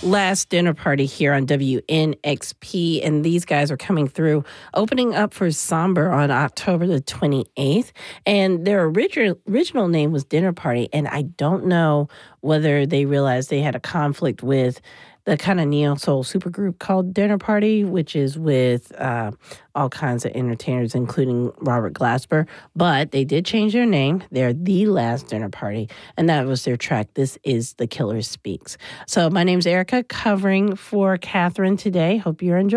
Last Dinner Party here on WNXP, and these guys are coming through, opening up for Somber on October the 28th. And their original name was Dinner Party, and I don't know whether they realized they had a conflict with the kind of neo-soul supergroup called Dinner Party, which is with all kinds of entertainers, including Robert Glasper. But they did change their name. They're The Last Dinner Party, and that was their track. This is The Killer Speaks. So my name's Erica, covering for Catherine today. Hope you're enjoying.